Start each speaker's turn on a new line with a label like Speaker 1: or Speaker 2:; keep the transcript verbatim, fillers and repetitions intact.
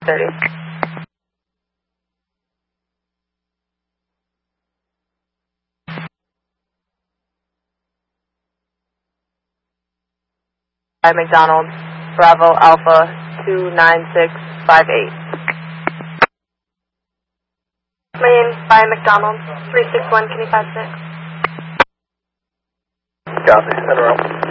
Speaker 1: thirty. By McDonald, Bravo Alpha two nine six five eight. Main by McDonald, three six one, can you pass six?
Speaker 2: Copy, center out.